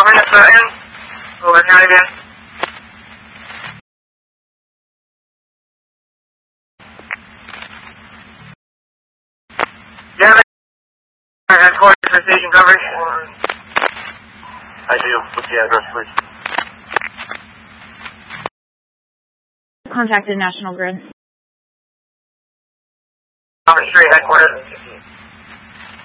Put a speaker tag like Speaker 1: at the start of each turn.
Speaker 1: Government Button. Over, County Dan. Do you have any headquarters for station coverage?
Speaker 2: I do. What's the address, please?
Speaker 3: Contacted National Grid.
Speaker 1: Street headquarters.